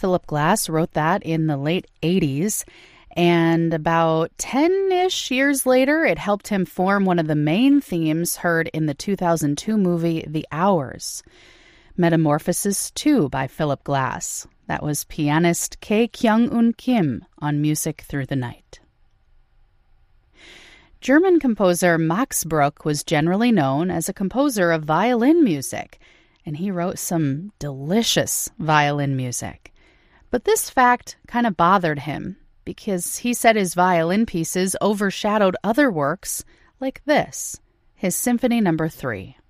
Philip Glass wrote that in the late 80s. And about 10-ish years later, it helped him form one of the main themes heard in the 2002 movie The Hours. Metamorphosis 2 by Philip Glass. That was pianist K. Kyung-un Kim on Music Through the Night. German composer Max Bruch was generally known as a composer of violin music, and he wrote some delicious violin music. But this fact kind of bothered him, because he said his violin pieces overshadowed other works like this, his Symphony No. 3.